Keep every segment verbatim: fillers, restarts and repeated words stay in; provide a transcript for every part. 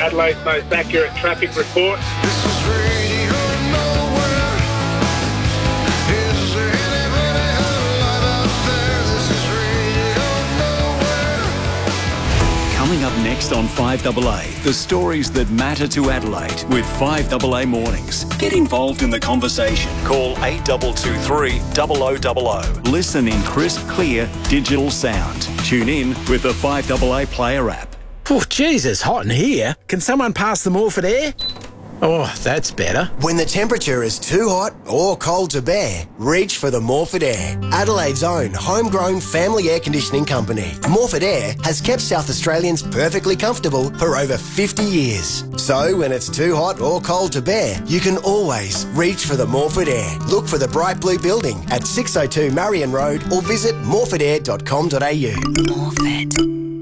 Adelaide's most accurate traffic report. This is Radio Nowhere. Is there anybody alive out there? This is Radio Nowhere. Coming up next on five A A, the stories that matter to Adelaide with five A A Mornings. Get involved in the conversation. Call eight two two three, zero zero zero zero. Listen in crisp, clear, digital sound. Tune in with the five A A Player app. Oh, Jesus, hot in here. Can someone pass the Morphett air? Oh, that's better. When the temperature is too hot or cold to bear, reach for the Morphett Air, Adelaide's own homegrown family air conditioning company. Morphett Air has kept South Australians perfectly comfortable for over fifty years. So when it's too hot or cold to bear, you can always reach for the Morphett Air. Look for the bright blue building at six oh two Marion Road or visit morphett air dot com dot a u. Morphett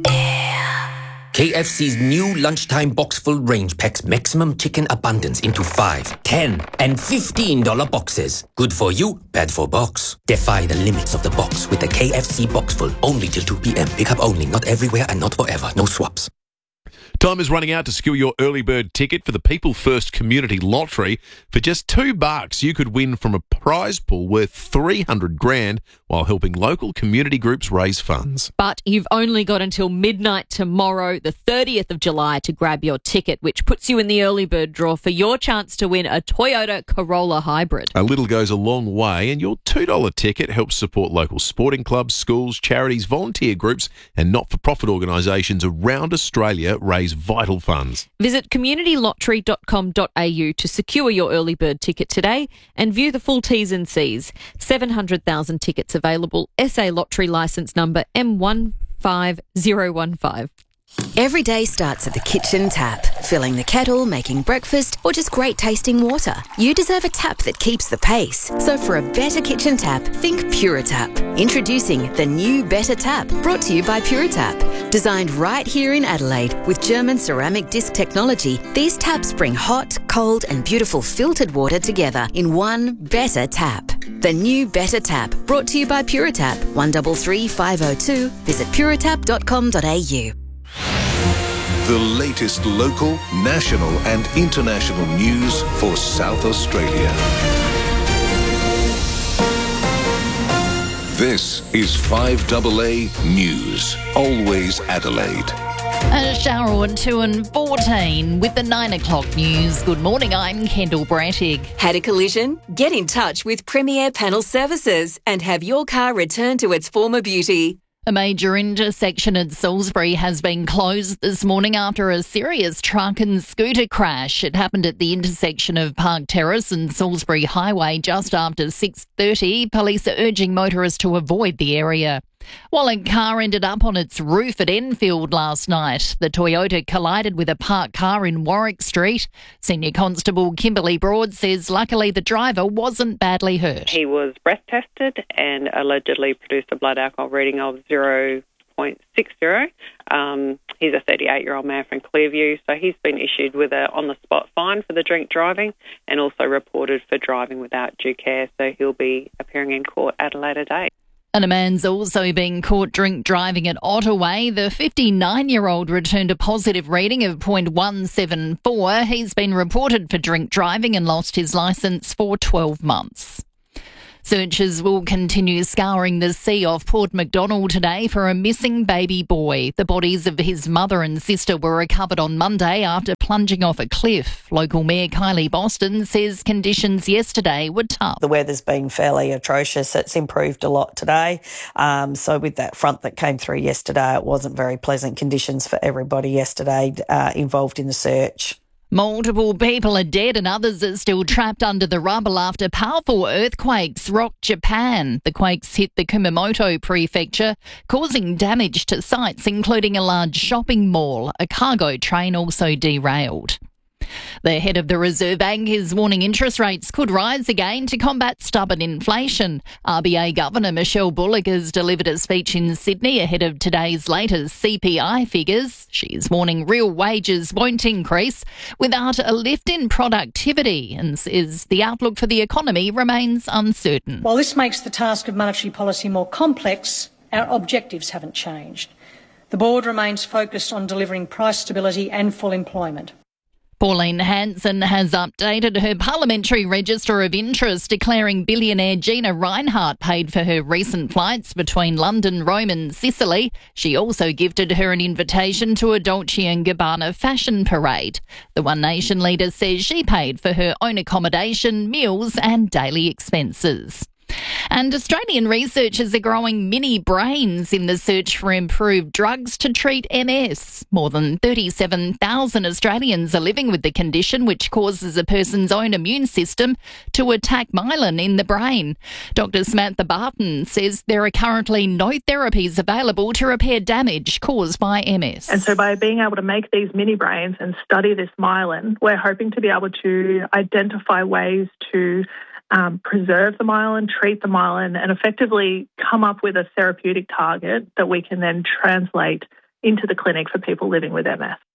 K F C's new lunchtime box full range packs maximum chicken abundance into five, ten, and fifteen dollar boxes. Good for you, bad for box. Defy the limits of the box with the K F C box full only till two p.m. Pickup only, not everywhere and not forever. No swaps. Time is running out to secure your early bird ticket for the People First Community Lottery. For just two bucks, you could win from a prize pool worth three hundred grand while helping local community groups raise funds. But you've only got until midnight tomorrow, the thirtieth of July, to grab your ticket, which puts you in the early bird draw for your chance to win a Toyota Corolla Hybrid. A little goes a long way, and your two dollar ticket helps support local sporting clubs, schools, charities, volunteer groups, and not-for-profit organisations around Australia raise vital funds. Visit community lottery dot com dot a u to secure your early bird ticket today and view the full T's and C's. seven hundred thousand tickets available. S A Lottery licence number M one five zero one five. Every day starts at the kitchen tap. Filling the kettle, making breakfast, or just great tasting water. You deserve a tap that keeps the pace. So for a better kitchen tap, think PuraTap. Introducing the new Better Tap, brought to you by PuraTap. Designed right here in Adelaide with German ceramic disc technology, these taps bring hot, cold and beautiful filtered water together in one better tap. The new Better Tap, brought to you by PuraTap. one three three five oh two. Visit puratap dot com dot a u. The latest local, national and international news for South Australia. This is five A A News. Always Adelaide. A shower on two and fourteen with the nine o'clock news. Good morning, I'm Kendall Brattig. Had a collision? Get in touch with Premier Panel Services and have your car returned to its former beauty. A major intersection at Salisbury has been closed this morning after a serious truck and scooter crash. It happened at the intersection of Park Terrace and Salisbury Highway just after six thirty. Police are urging motorists to avoid the area. While a car ended up on its roof at Enfield last night, the Toyota collided with a parked car in Warwick Street. Senior Constable Kimberly Broad says luckily the driver wasn't badly hurt. He was breath tested and allegedly produced a blood alcohol reading of zero point six zero. Um, he's a thirty-eight-year-old man from Clearview, so he's been issued with a on-the-spot fine for the drink driving and also reported for driving without due care, so he'll be appearing in court at a later date. And a man's also been caught drink driving at Ottaway. The fifty-nine-year-old returned a positive reading of zero point one seven four. He's been reported for drink driving and lost his licence for twelve months. Searchers will continue scouring the sea off Port Macdonald today for a missing baby boy. The bodies of his mother and sister were recovered on Monday after plunging off a cliff. Local Mayor Kylie Boston says conditions yesterday were tough. The weather's been fairly atrocious. It's improved a lot today. Um, so with that front that came through yesterday, it wasn't very pleasant conditions for everybody yesterday uh, involved in the search. Multiple people are dead and others are still trapped under the rubble after powerful earthquakes rocked Japan. The quakes hit the Kumamoto prefecture, causing damage to sites including a large shopping mall. A cargo train also derailed. The head of the Reserve Bank is warning interest rates could rise again to combat stubborn inflation. R B A Governor Michelle Bullock has delivered a speech in Sydney ahead of today's latest C P I figures. She's warning real wages won't increase without a lift in productivity and says the outlook for the economy remains uncertain. While this makes the task of monetary policy more complex, our objectives haven't changed. The The board remains focused on delivering price stability and full employment. Pauline Hanson has updated her parliamentary register of interest, declaring billionaire Gina Rinehart paid for her recent flights between London, Rome and Sicily. She also gifted her an invitation to a Dolce and Gabbana fashion parade. The One Nation leader says she paid for her own accommodation, meals and daily expenses. And Australian researchers are growing mini brains in the search for improved drugs to treat M S. More than thirty-seven thousand Australians are living with the condition, which causes a person's own immune system to attack myelin in the brain. Doctor Samantha Barton says there are currently no therapies available to repair damage caused by M S. And so by being able to make these mini brains and study this myelin, we're hoping to be able to identify ways to Um, preserve the myelin, treat the myelin, and effectively come up with a therapeutic target that we can then translate into the clinic for people living with M S.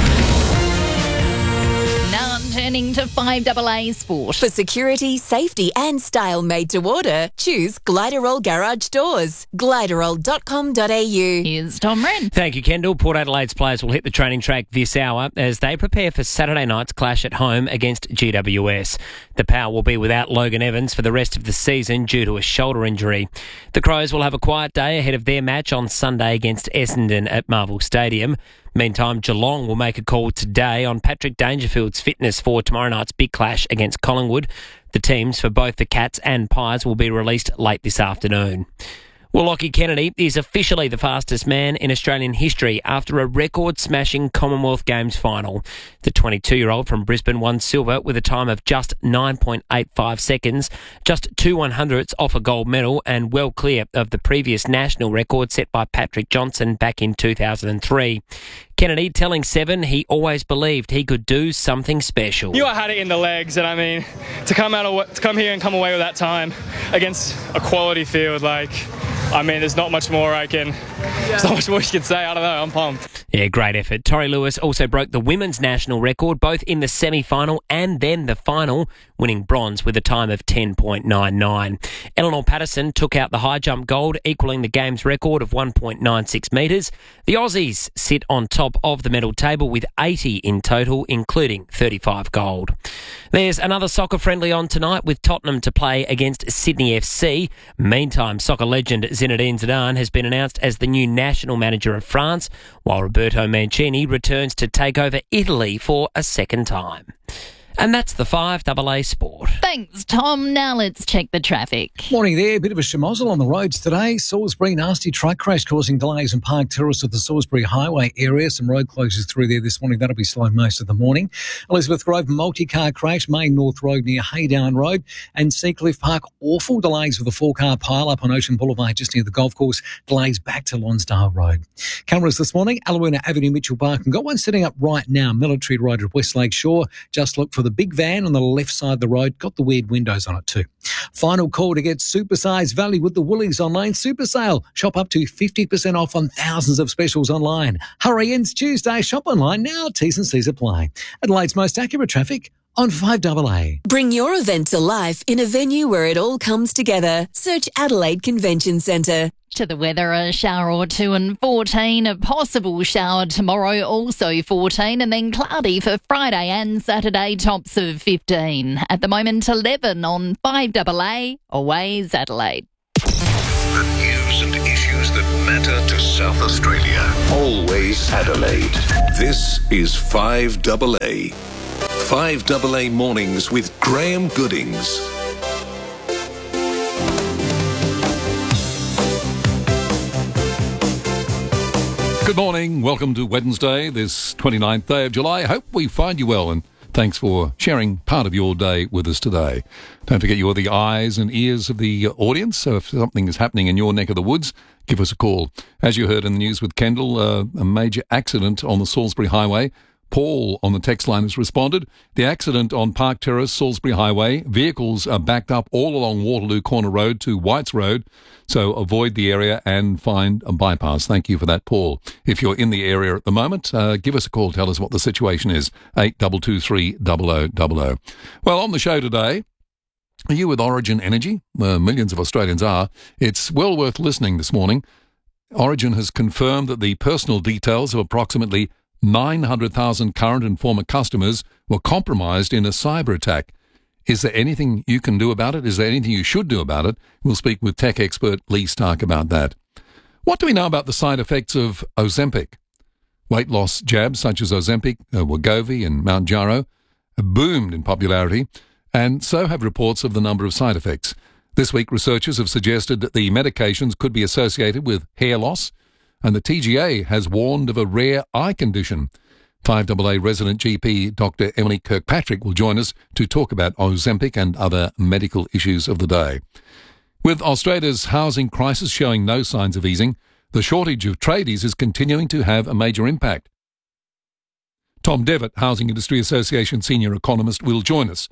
Now turning to five A A Sport. For security, safety and style made to order, choose Gliderol Garage Doors. gliderol dot com dot a u. Here's Tom Wren. Thank you, Kendall. Port Adelaide's players will hit the training track this hour as they prepare for Saturday night's clash at home against G W S. The Power will be without Logan Evans for the rest of the season due to a shoulder injury. The Crows will have a quiet day ahead of their match on Sunday against Essendon at Marvel Stadium. Meantime, Geelong will make a call today on Patrick Dangerfield's fitness for tomorrow night's big clash against Collingwood. The teams for both the Cats and Pies will be released late this afternoon. Well, Lockie Kennedy is officially the fastest man in Australian history after a record-smashing Commonwealth Games final. The twenty-two-year-old from Brisbane won silver with a time of just nine point eight five seconds, just two one-hundredths off a gold medal and well clear of the previous national record set by Patrick Johnson back in two thousand three. Kennedy telling Seven he always believed he could do something special. Knew I had it in the legs, and I mean, to come out of, to come here and come away with that time against a quality field, like, I mean, there's not much more I can, there's not much more you can say. I don't know, I'm pumped. Yeah, great effort. Tori Lewis also broke the women's national record, both in the semi-final and then the final, winning bronze with a time of ten point nine nine. Eleanor Patterson took out the high jump gold, equaling the game's record of one point nine six metres. The Aussies sit on top of the medal table with eighty in total, including thirty-five gold. There's another soccer friendly on tonight with Tottenham to play against Sydney F C. Meantime, soccer legend Zinedine Zidane has been announced as the new national manager of France, while Roberto Mancini returns to take over Italy for a second time. And that's the five A A Sport. Thanks, Tom. Now let's check the traffic. Morning there. Bit of a schmozzle on the roads today. Salisbury, nasty truck crash causing delays in Park Terrace at the Salisbury Highway area. Some road closures through there this morning. That'll be slow most of the morning. Elizabeth Grove, multi-car crash, Main North Road near Haydown Road. And Seacliff Park, awful delays with a four-car pile-up on Ocean Boulevard just near the golf course. Delays back to Lonsdale Road. Cameras this morning, Alawina Avenue, Mitchell Park. And got one setting up right now, Military Road at Westlake Shore. Just look for the big van on the left side of the road. Got the weird windows on it too. Final call to get supersized value with the Woolies online super sale. Shop up to fifty percent off on thousands of specials online. Hurry, ends Tuesday. Shop online now. T's and C's apply. Adelaide's most accurate traffic on five A A. Bring your event to life in a venue where it all comes together. Search Adelaide Convention Centre. To the weather, a shower or two and fourteen, a possible shower tomorrow, also fourteen, and then cloudy for Friday and Saturday, tops of fifteen. At the moment, eleven on five A A, always Adelaide. The news and issues that matter to South Australia. Always Adelaide. This is five A A. five A A Mornings with Graham Goodings. Good morning. Welcome to Wednesday, this twenty-ninth day of July. Hope we find you well, and thanks for sharing part of your day with us today. Don't forget you're the eyes and ears of the audience, so if something is happening in your neck of the woods, give us a call. As you heard in the news with Kendall, uh, a major accident on the Salisbury Highway. Paul on the text line has responded. The accident on Park Terrace, Salisbury Highway. Vehicles are backed up all along Waterloo Corner Road to Whites Road, so avoid the area and find a bypass. Thank you for that, Paul. If you're in the area at the moment, uh, give us a call. Tell us what the situation is. eight two two three, zero zero zero zero. Well, on the show today, are you with Origin Energy? Uh, millions of Australians are. It's well worth listening this morning. Origin has confirmed that the personal details of approximately nine hundred thousand current and former customers were compromised in a cyber attack. Is there anything you can do about it? Is there anything you should do about it? We'll speak with tech expert Lee Stark about that. What do we know about the side effects of Ozempic? Weight loss jabs such as Ozempic, uh, Wegovy and Mounjaro have boomed in popularity, and so have reports of the number of side effects. This week, researchers have suggested that the medications could be associated with hair loss, and the T G A has warned of a rare eye condition. five A A resident G P Doctor Emily Kirkpatrick will join us to talk about Ozempic and other medical issues of the day. With Australia's housing crisis showing no signs of easing, the shortage of tradies is continuing to have a major impact. Tom Devitt, Housing Industry Association Senior Economist, will join us.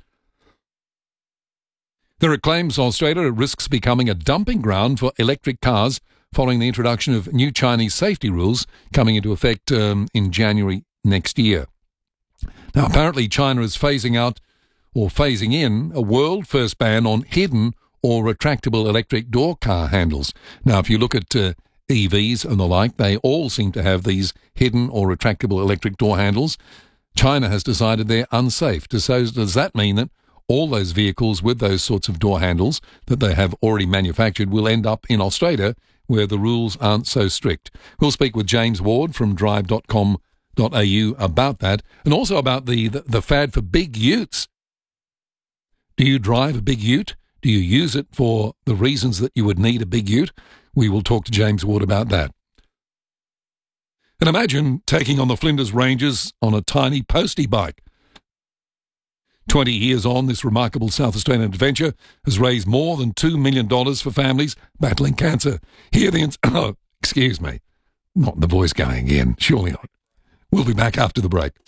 There are claims Australia risks becoming a dumping ground for electric cars following the introduction of new Chinese safety rules coming into effect um, in January next year. Now, apparently China is phasing out or phasing in a world-first ban on hidden or retractable electric door car handles. Now, if you look at uh, E Vs and the like, they all seem to have these hidden or retractable electric door handles. China has decided they're unsafe. So does that mean that all those vehicles with those sorts of door handles that they have already manufactured will end up in Australia where the rules aren't so strict? We'll speak with James Ward from drive dot com dot a u about that, and also about the, the, the fad for big utes. Do you drive a big ute? Do you use it for the reasons that you would need a big ute? We will talk to James Ward about that. And imagine taking on the Flinders Ranges on a tiny postie bike. Twenty years on, this remarkable South Australian adventure has raised more than two million dollars for families battling cancer. Hear the... Ins- oh, excuse me. Not the voice going again. Surely not. We'll be back after the break.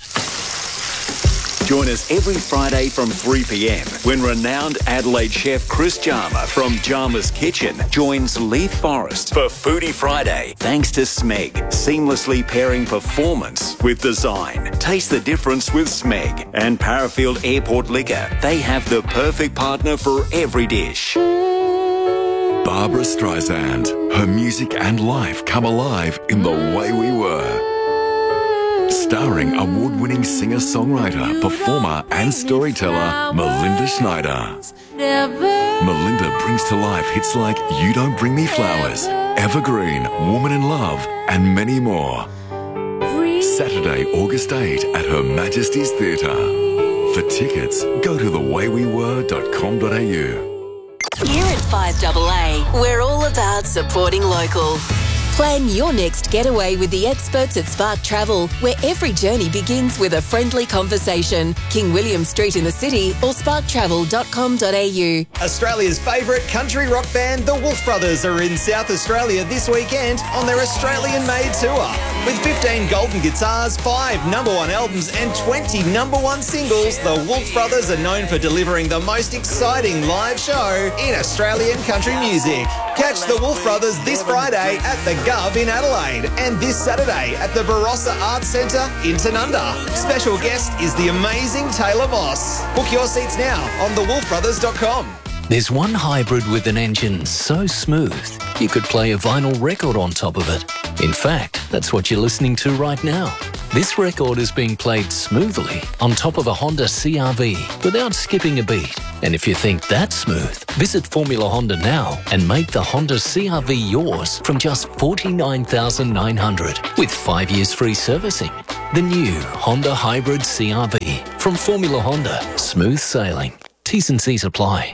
Join us every Friday from three p.m. when renowned Adelaide chef Chris Jarmer from Jarmer's Kitchen joins Leith Forrest for Foodie Friday. Thanks to Smeg, seamlessly pairing performance with design. Taste the difference with Smeg and Parafield Airport Liquor. They have the perfect partner for every dish. Barbara Streisand. Her music and life come alive in The Way We Were. Starring award-winning singer-songwriter, performer and storyteller Melinda Schneider. Melinda brings to life hits like You Don't Bring Me Flowers, Evergreen, Woman in Love and many more. Saturday, August eighth at Her Majesty's Theatre. For tickets, go to the way we were dot com dot a u. Here at five A A, we're all about supporting local. Plan your next getaway with the experts at Spark Travel, where every journey begins with a friendly conversation. King William Street in the city or spark travel dot com dot a u. Australia's favourite country rock band, the Wolf Brothers, are in South Australia this weekend on their Australian-made tour. With fifteen golden guitars, five number one albums and twenty number one singles, the Wolf Brothers are known for delivering the most exciting live show in Australian country music. Catch the Wolf Brothers this Friday at the Gov in Adelaide and this Saturday at the Barossa Arts Centre in Tanunda. Special guest is the amazing Taylor Moss. Book your seats now on the wolf brothers dot com. There's one hybrid with an engine so smooth you could play a vinyl record on top of it. In fact, that's what you're listening to right now. This record is being played smoothly on top of a Honda C R V without skipping a beat. And if you think that's smooth, visit Formula Honda now and make the Honda C R V yours from just forty-nine thousand nine hundred dollars with five years free servicing. The new Honda Hybrid C R V from Formula Honda. Smooth sailing. T's and C's apply.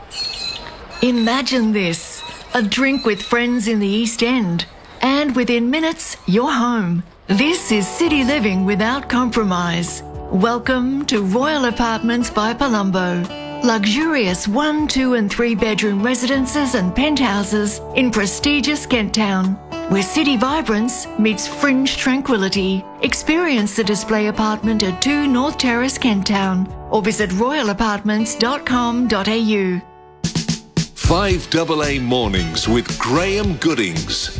Imagine this, a drink with friends in the East End, and within minutes, you're home. This is city living without compromise. Welcome to Royal Apartments by Palumbo. Luxurious one, two and three bedroom residences and penthouses in prestigious Kent Town, where city vibrance meets fringe tranquility. Experience the display apartment at two North Terrace, Kent Town, or visit royal apartments dot com dot a u. five A A Mornings with Graham Goodings.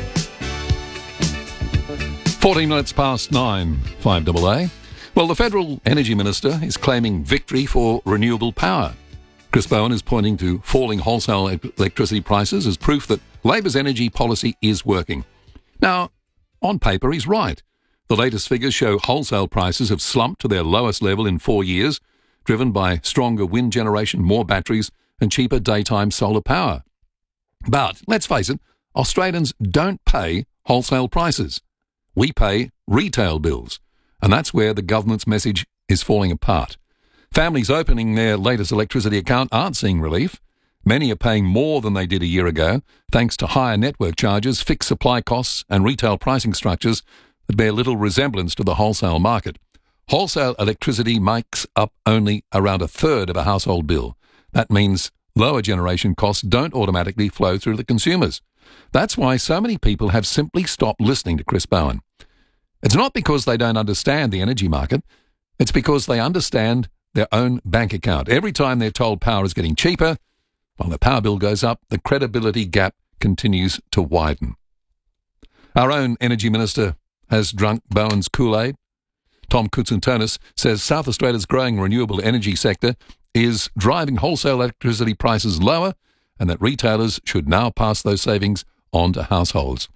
fourteen minutes past nine, five A A. Well, the Federal Energy Minister is claiming victory for renewable power. Chris Bowen is pointing to falling wholesale electricity prices as proof that Labor's energy policy is working. Now, on paper, he's right. The latest figures show wholesale prices have slumped to their lowest level in four years, driven by stronger wind generation, more batteries, and cheaper daytime solar power. But, let's face it, Australians don't pay wholesale prices. We pay retail bills, and that's where the government's message is falling apart. Families opening their latest electricity account aren't seeing relief. Many are paying more than they did a year ago, thanks to higher network charges, fixed supply costs, and retail pricing structures that bear little resemblance to the wholesale market. Wholesale electricity makes up only around a third of a household bill. That means lower generation costs don't automatically flow through to consumers. That's why so many people have simply stopped listening to Chris Bowen. It's not because they don't understand the energy market. It's because they understand their own bank account. Every time they're told power is getting cheaper, while the power bill goes up, the credibility gap continues to widen. Our own Energy Minister has drunk Bowen's Kool-Aid. Tom Koutsantonis says South Australia's growing renewable energy sector is driving wholesale electricity prices lower and that retailers should now pass those savings on to households.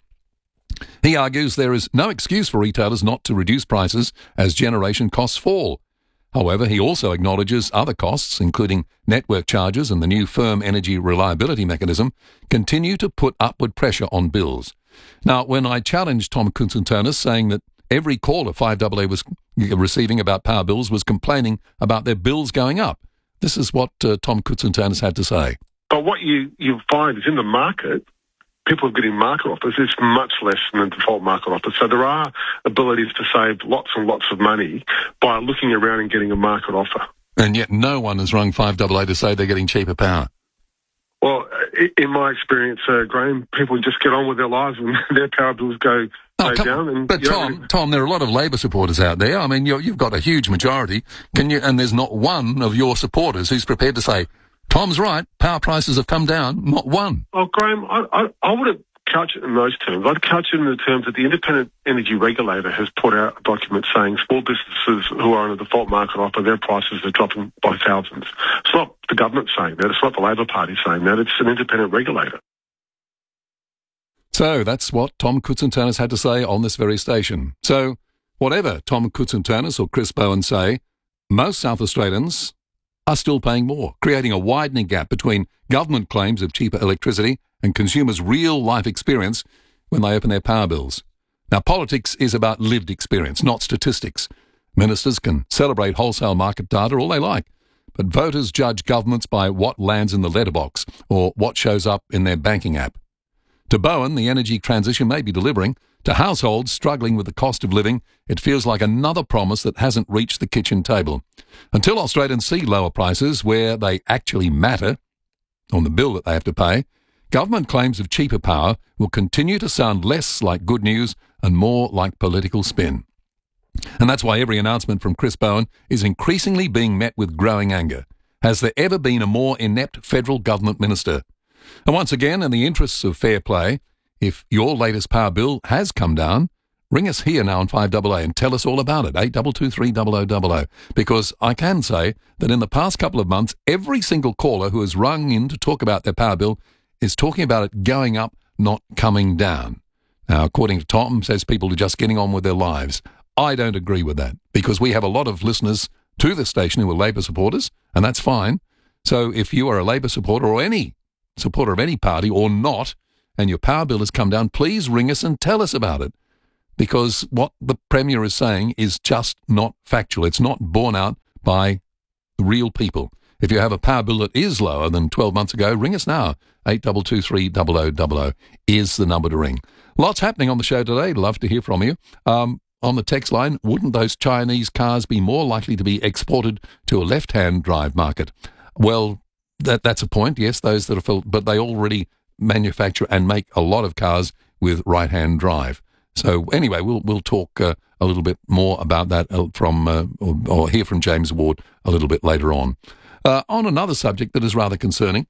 He argues there is no excuse for retailers not to reduce prices as generation costs fall. However, he also acknowledges other costs, including network charges and the new firm energy reliability mechanism, continue to put upward pressure on bills. Now, when I challenged Tom Koutsantonis, saying that every caller five double A was receiving about power bills was complaining about their bills going up, this is what uh, Tom Koutsantonis had to say. But what you, you find is in the market, people are getting market offers. It's much less than the default market offer. So there are abilities to save lots and lots of money by looking around and getting a market offer. And yet no one has rung five double A to say they're getting cheaper power. Well, in my experience, uh, Graham, people just get on with their lives and their power bills go, oh, go come, down. And, but Tom, know, Tom, there are a lot of Labor supporters out there. I mean, you're, you've got a huge majority. Can you? And there's not one of your supporters who's prepared to say, Tom's right, power prices have come down. Not one. Well, Graham, I, I, I would have couch it in those terms. I'd couch it in the terms that the Independent Energy Regulator has put out a document saying small businesses who are in a default market offer, their prices are dropping by thousands. It's not the government saying that. It's not the Labor Party saying that. It's an independent regulator. So that's what Tom Koutsantonis had to say on this very station. So whatever Tom Koutsantonis or Chris Bowen say, most South Australians are still paying more, creating a widening gap between government claims of cheaper electricity and consumers' real-life experience when they open their power bills. Now, politics is about lived experience, not statistics. Ministers can celebrate wholesale market data all they like, but voters judge governments by what lands in the letterbox or what shows up in their banking app. To Bowen, the energy transition may be delivering. To households struggling with the cost of living, it feels like another promise that hasn't reached the kitchen table. Until Australians see lower prices where they actually matter, on the bill that they have to pay, government claims of cheaper power will continue to sound less like good news and more like political spin. And that's why every announcement from Chris Bowen is increasingly being met with growing anger. Has there ever been a more inept federal government minister? And once again, in the interests of fair play, if your latest power bill has come down, ring us here now on five double A and tell us all about it, eight two two three double oh double oh. Because I can say that in the past couple of months, every single caller who has rung in to talk about their power bill is talking about it going up, not coming down. Now, according to Tom, says people are just getting on with their lives. I don't agree with that, because we have a lot of listeners to this station who are Labor supporters, and that's fine. So if you are a Labor supporter or any supporter of any party or not, and your power bill has come down, please ring us and tell us about it. Because what the Premier is saying is just not factual. It's not borne out by real people. If you have a power bill that is lower than twelve months ago, ring us now. eight two two three double oh double oh is the number to ring. Lots happening on the show today. Love to hear from you. Um, on the text line, wouldn't those Chinese cars be more likely to be exported to a left-hand drive market? Well, that that's a point, yes, those that are filled, but they already manufacture and make a lot of cars with right-hand drive. So anyway, we'll we'll talk uh, a little bit more about that from uh, or, or hear from James Ward a little bit later on. Uh, on another subject that is rather concerning,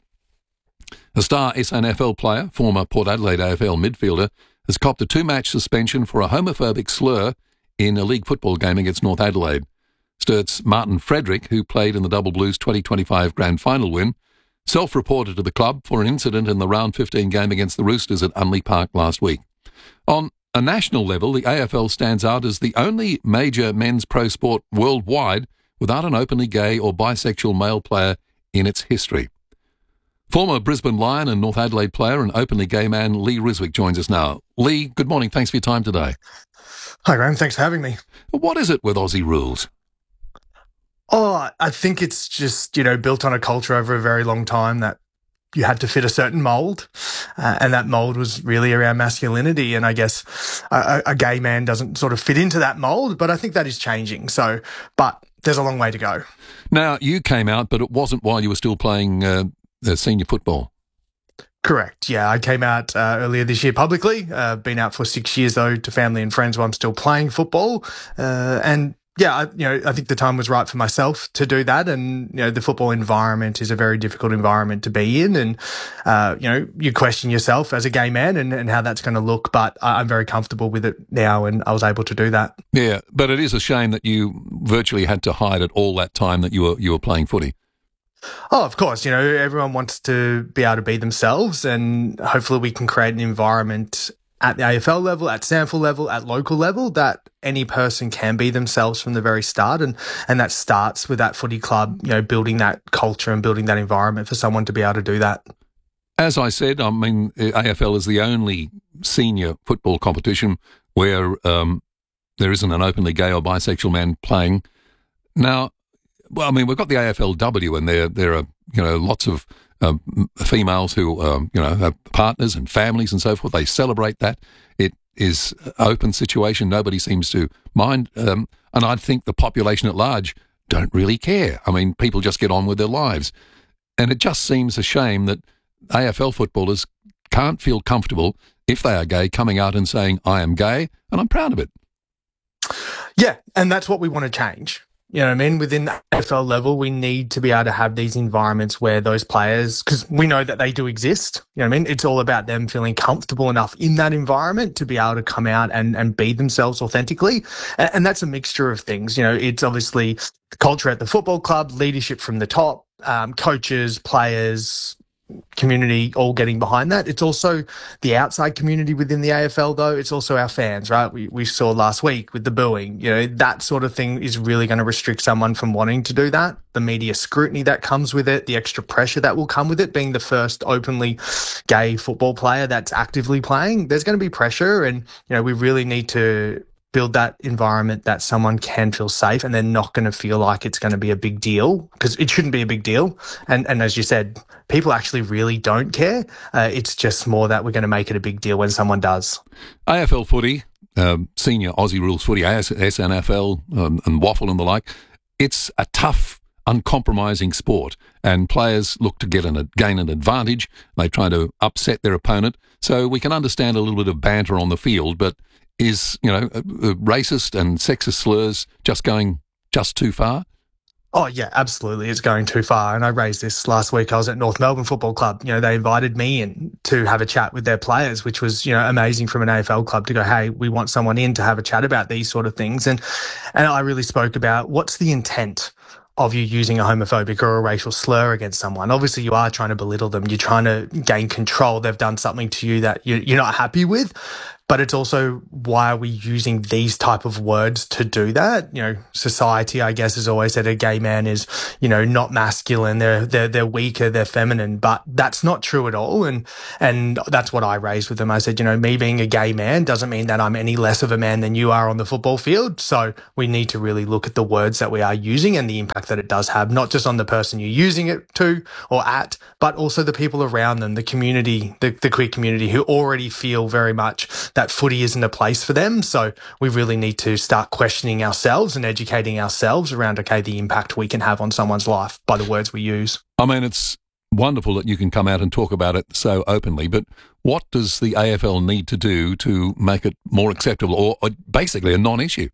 a star S N F L player, former Port Adelaide A F L midfielder, has copped a two-match suspension for a homophobic slur in a league football game against North Adelaide. Sturt's Martin Frederick, who played in the Double Blues twenty twenty-five grand final win, self-reported to the club for an incident in the round fifteen game against the Roosters at Unley Park last week. On a national level, the A F L stands out as the only major men's pro sport worldwide without an openly gay or bisexual male player in its history. Former Brisbane Lion and North Adelaide player and openly gay man Lee Ryswick joins us now. Lee, good morning. Thanks for your time today. Hi, Graham. Thanks for having me. What is it with Aussie rules? Oh, I think it's just, you know, built on a culture over a very long time that you had to fit a certain mould, uh, and that mould was really around masculinity. And I guess a, a gay man doesn't sort of fit into that mould, but I think that is changing. So, but there's a long way to go. Now, you came out, but it wasn't while you were still playing uh, senior football. Correct. Yeah, I came out uh, earlier this year publicly. Uh, been out for six years though, to family and friends while I'm still playing football. Uh, and yeah, I, you know, I think the time was right for myself to do that. And you know, the football environment is a very difficult environment to be in, and uh, you know, you question yourself as a gay man and, and how that's going to look. But I, I'm very comfortable with it now, and I was able to do that. Yeah, but it is a shame that you virtually had to hide it all that time that you were you were playing footy. Oh, of course. You know, everyone wants to be able to be themselves, and hopefully we can create an environment at the A F L level, at SANFL level, at local level, that any person can be themselves from the very start. And, and that starts with that footy club, you know, building that culture and building that environment for someone to be able to do that. As I said, I mean, A F L is the only senior football competition where um, there isn't an openly gay or bisexual man playing. Now, well, I mean, we've got the A F L W, and there there are, you know, lots of um, females who, um, you know, have partners and families and so forth. They celebrate that. It is an open situation. Nobody seems to mind. Um, and I think the population at large don't really care. I mean, people just get on with their lives. And it just seems a shame that A F L footballers can't feel comfortable, if they are gay, coming out and saying, I am gay, and I'm proud of it. Yeah, and that's what we want to change. You know what I mean? Within the A F L level, we need to be able to have these environments where those players, because we know that they do exist, you know what I mean? It's all about them feeling comfortable enough in that environment to be able to come out and, and be themselves authentically. And, and that's a mixture of things. You know, it's obviously culture at the football club, leadership from the top, um, coaches, players, community all getting behind that. It's also the outside community within the A F L, though. It's also our fans, right? We we saw last week with the booing. You know, that sort of thing is really going to restrict someone from wanting to do that. The media scrutiny that comes with it, the extra pressure that will come with it, being the first openly gay football player that's actively playing, there's going to be pressure, and you know, we really need to build that environment that someone can feel safe, and they're not going to feel like it's going to be a big deal, because it shouldn't be a big deal. And and as you said, people actually really don't care. Uh, it's just more that we're going to make it a big deal when someone does. A F L footy, um, senior Aussie rules footy, S N F L um, and waffle and the like, it's a tough, uncompromising sport, and players look to get an, gain an advantage. They try to upset their opponent. So we can understand a little bit of banter on the field, but is, you know, racist and sexist slurs just going just too far? Oh, yeah, absolutely. It's going too far. And I raised this last week. I was at North Melbourne Football Club. You know, they invited me in to have a chat with their players, which was, you know, amazing from an A F L club to go, hey, we want someone in to have a chat about these sort of things. And, and I really spoke about what's the intent of you using a homophobic or a racial slur against someone. Obviously, you are trying to belittle them. You're trying to gain control. They've done something to you that you're not happy with. But it's also, why are we using these type of words to do that? You know, society, I guess, has always said a gay man is, you know, not masculine. They're they're they're weaker. They're feminine. But that's not true at all. And and that's what I raised with them. I said, you know, me being a gay man doesn't mean that I'm any less of a man than you are on the football field. So we need to really look at the words that we are using and the impact that it does have, not just on the person you're using it to or at, but also the people around them, the community, the, the queer community, who already feel very much that footy isn't a place for them. So we really need to start questioning ourselves and educating ourselves around, okay, the impact we can have on someone's life by the words we use. I mean, it's wonderful that you can come out and talk about it so openly, but what does the A F L need to do to make it more acceptable, or, or basically a non-issue?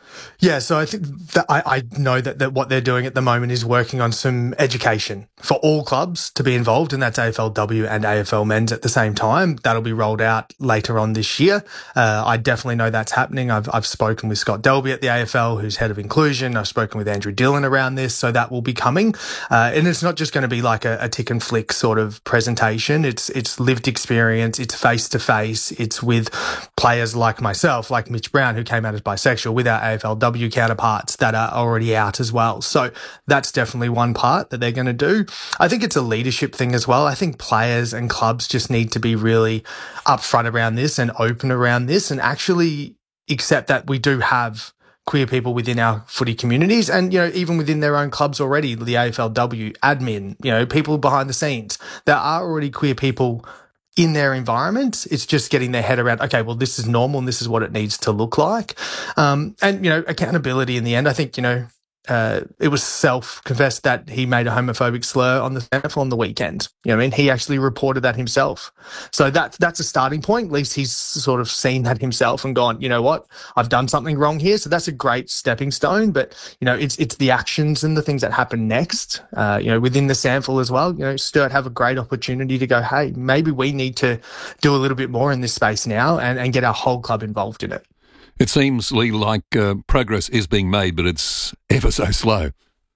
Yeah, so I think that I, I know that, that what they're doing at the moment is working on some education for all clubs to be involved, and that's A F L W and A F L Men's at the same time. That'll be rolled out later on this year. Uh, I definitely know that's happening. I've I've spoken with Scott Delby at the A F L, who's head of inclusion. I've spoken with Andrew Dillon around this, so that will be coming. Uh, and it's not just going to be like a, a tick and flick sort of presentation. It's it's lived experience. It's face to face. It's with players like myself, like Mitch Brown, who came out as bisexual, with our A F L W counterparts that are already out as well. So that's definitely one part that they're going to do. I think it's a leadership thing as well. I think players and clubs just need to be really upfront around this and open around this and actually accept that we do have queer people within our footy communities and, you know, even within their own clubs already, the A F L W, admin, you know, people behind the scenes. There are already queer people in their environment. It's just getting their head around, okay, well, this is normal and this is what it needs to look like. Um, and, you know, accountability in the end, I think, you know, uh, it was self-confessed that he made a homophobic slur on the S A N F L on the weekend. You know what I mean? He actually reported that himself. So that's, that's a starting point. At least he's sort of seen that himself and gone, you know what, I've done something wrong here. So that's a great stepping stone. But, you know, it's it's the actions and the things that happen next, uh, you know, within the S A N F L as well. You know, Sturt have a great opportunity to go, hey, maybe we need to do a little bit more in this space now and, and get our whole club involved in it. It seems, Lee, like uh, progress is being made, but it's ever so slow.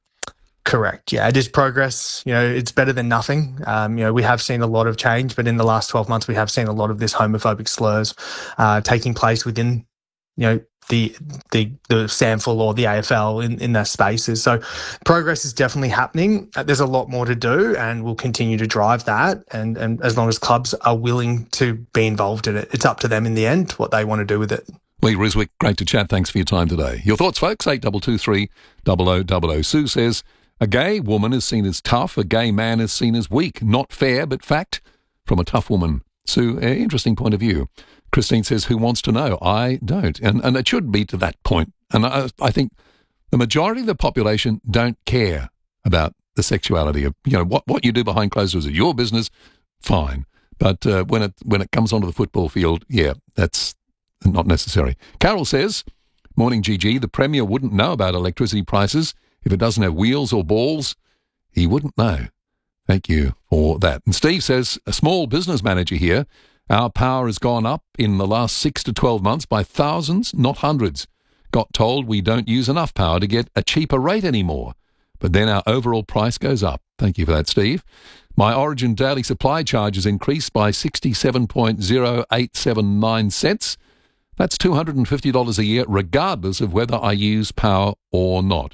Correct. Yeah, it is progress. You know, it's better than nothing. Um, you know, we have seen a lot of change, but in the last twelve months, we have seen a lot of this homophobic slurs uh, taking place within, you know, the the the S A N F L or the A F L in, in their spaces. So progress is definitely happening. There's a lot more to do, and we'll continue to drive that. And, and as long as clubs are willing to be involved in it, it's up to them in the end what they want to do with it. Lee Riswick, great to chat. Thanks for your time today. Your thoughts, folks? eight two two three, double oh double oh. Sue says, a gay woman is seen as tough, a gay man is seen as weak. Not fair, but fact from a tough woman. Sue, interesting point of view. Christine says, who wants to know? I don't. And and it should be to that point. And I, I think the majority of the population don't care about the sexuality of, you know, what, what you do behind closed doors is your business, fine. But uh, when it when it comes onto the football field, yeah, that's not necessary. Carol says, morning G G, the Premier wouldn't know about electricity prices if it doesn't have wheels or balls. He wouldn't know. Thank you for that. And Steve says, a small business manager here, our power has gone up in the last six to twelve months by thousands, not hundreds. Got told we don't use enough power to get a cheaper rate anymore. But then our overall price goes up. Thank you for that, Steve. My Origin daily supply charges increased by sixty-seven point zero eight seven nine cents. That's two hundred fifty dollars a year, regardless of whether I use power or not.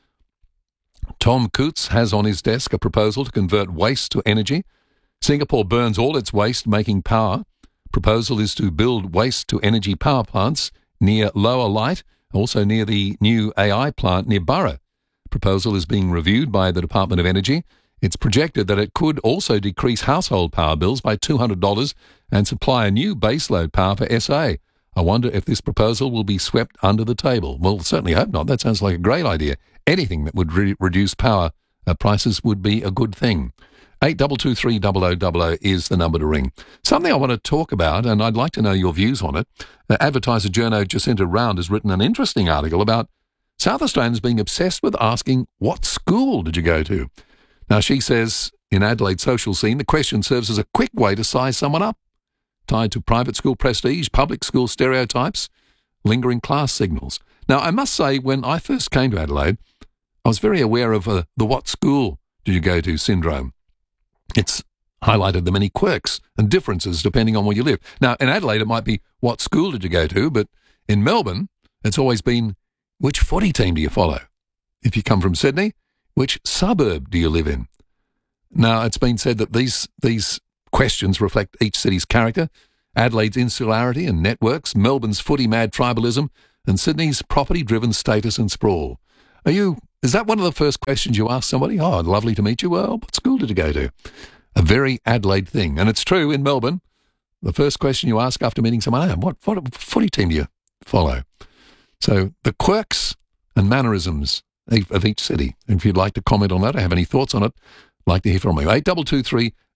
Tom Coots has on his desk a proposal to convert waste to energy. Singapore burns all its waste, making power. Proposal is to build waste-to-energy power plants near Lower Light, also near the new A I plant near Burra. Proposal is being reviewed by the Department of Energy. It's projected that it could also decrease household power bills by two hundred dollars and supply a new baseload power for S A. I wonder if this proposal will be swept under the table. Well, certainly hope not. That sounds like a great idea. Anything that would re- reduce power uh, prices would be a good thing. eight two two three, double oh double oh is the number to ring. Something I want to talk about, and I'd like to know your views on it. Uh, advertiser journo Jacinta Round has written an interesting article about South Australians being obsessed with asking, what school did you go to? Now, she says, in Adelaide's social scene, the question serves as a quick way to size someone up, tied to private school prestige, public school stereotypes, lingering class signals. Now, I must say, when I first came to Adelaide, I was very aware of uh, the what school did you go to syndrome. It's highlighted the many quirks and differences depending on where you live. Now, in Adelaide, it might be what school did you go to, but in Melbourne, it's always been which footy team do you follow? If you come from Sydney, which suburb do you live in? Now, it's been said that these these questions reflect each city's character, Adelaide's insularity and networks, Melbourne's footy-mad tribalism, and Sydney's property-driven status and sprawl. Are you? Is that one of the first questions you ask somebody? Oh, lovely to meet you. Well, what school did you go to? A very Adelaide thing. And it's true in Melbourne. The first question you ask after meeting someone, oh, what, what footy team do you follow? So the quirks and mannerisms of each city. If you'd like to comment on that or have any thoughts on it, I'd like to hear from you. eight two two three,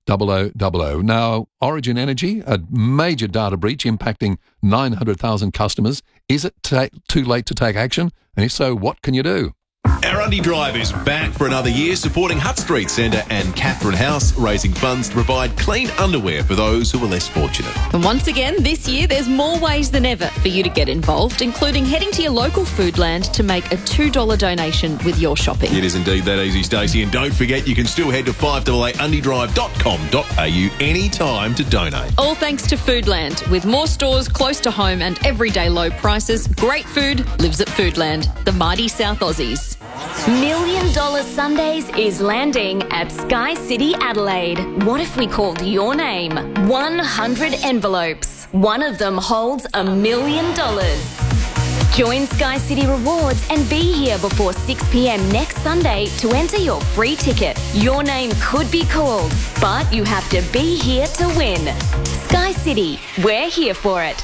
double oh double oh. Now, Origin Energy, a major data breach impacting nine hundred thousand customers. Is it ta- too late to take action? And if so, what can you do? Our Undy Drive is back for another year, supporting Hutt Street Centre and Catherine House, raising funds to provide clean underwear for those who are less fortunate. And once again, this year, there's more ways than ever for you to get involved, including heading to your local Foodland to make a two dollars donation with your shopping. It is indeed that easy, Stacey. And don't forget, you can still head to five a a undy drive dot com dot a u anytime to donate. All thanks to Foodland. With more stores close to home and everyday low prices, great food lives at Foodland, the mighty South Aussies. Million Dollar Sundays is landing at Sky City Adelaide. What if we called your name? one hundred envelopes. One of them holds a million dollars. Join Sky City Rewards and be here before six p.m. next Sunday to enter your free ticket. Your name could be called, but you have to be here to win. Sky City, we're here for it.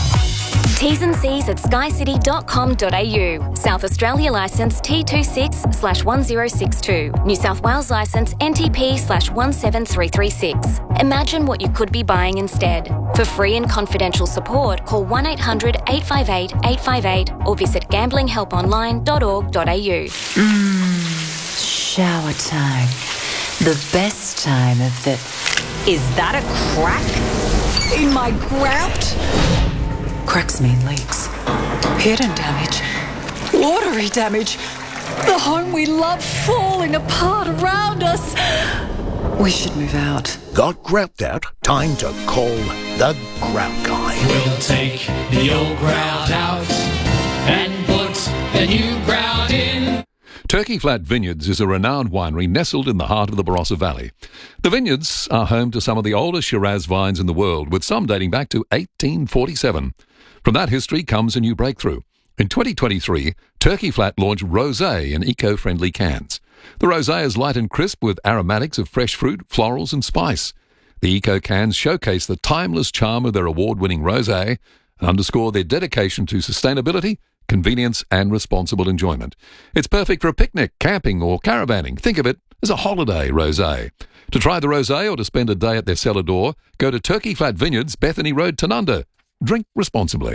T's and C's at sky city dot com dot a u. South Australia licence T twenty-six slash one zero six two. New South Wales licence N T P slash one seven three three six. Imagine what you could be buying instead. For free and confidential support, call one eight hundred eight five eight eight five eight or visit gambling help online dot org dot a u. Mmm, shower time. The best time of the... Is that a crack in my grout? Cracks mean leaks. Hidden damage. Watery damage. The home we love falling apart around us. We should move out. Got grout out? Time to call the Grout Guy. We'll take the old grout out and put the new grout in. Turkey Flat Vineyards is a renowned winery nestled in the heart of the Barossa Valley. The vineyards are home to some of the oldest Shiraz vines in the world, with some dating back to eighteen forty-seven. From that history comes a new breakthrough. In twenty twenty-three, Turkey Flat launched Rosé in eco-friendly cans. The Rosé is light and crisp with aromatics of fresh fruit, florals and spice. The eco cans showcase the timeless charm of their award-winning rosé and underscore their dedication to sustainability, convenience and responsible enjoyment. It's perfect for a picnic, camping or caravanning. Think of it as a holiday rosé. To try the rosé or to spend a day at their cellar door, go to Turkey Flat Vineyards, Bethany Road, Tanunda. Drink responsibly.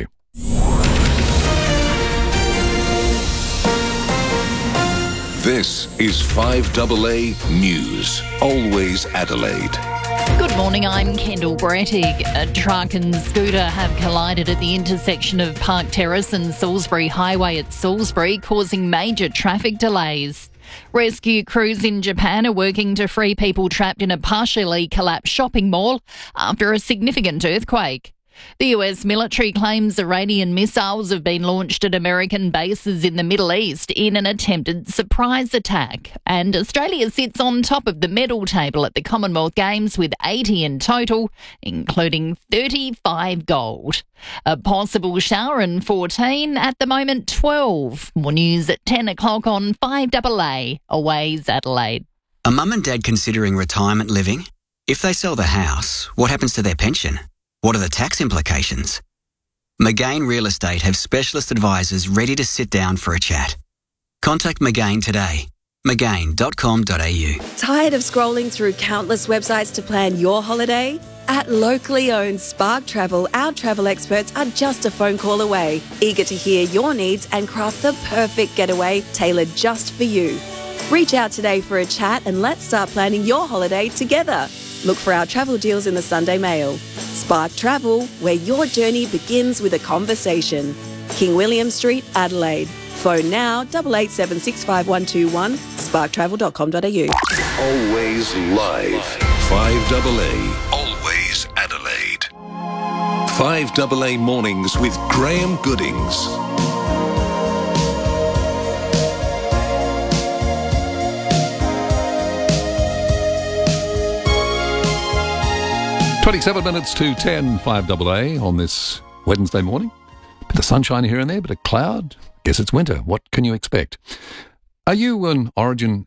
This is five A A News. Always Adelaide. Good morning, I'm Kendall Brettig. A truck and scooter have collided at the intersection of Park Terrace and Salisbury Highway at Salisbury, causing major traffic delays. Rescue crews in Japan are working to free people trapped in a partially collapsed shopping mall after a significant earthquake. The U S military claims Iranian missiles have been launched at American bases in the Middle East in an attempted surprise attack. And Australia sits on top of the medal table at the Commonwealth Games with eighty in total, including thirty-five gold. A possible shower in fourteen, at the moment twelve. More news at ten o'clock on five A A, Always Adelaide. Are mum and dad considering retirement living? If they sell the house, what happens to their pension? What are the tax implications? McGain Real Estate have specialist advisors ready to sit down for a chat. Contact McGain today. McGain dot com dot a u. Tired of scrolling through countless websites to plan your holiday? At locally owned Spark Travel, our travel experts are just a phone call away, eager to hear your needs and craft the perfect getaway tailored just for you. Reach out today for a chat and let's start planning your holiday together. Look for our travel deals in the Sunday Mail. Spark Travel, where your journey begins with a conversation. King William Street, Adelaide. Phone now, eight eight seven six five one two one, spark travel dot com dot a u. Always live. five A A. Always Adelaide. five A A Mornings with Graham Goodings. twenty-seven minutes to ten, five A A on this Wednesday morning. Bit of sunshine here and there, bit of cloud. Guess it's winter. What can you expect? Are you an Origin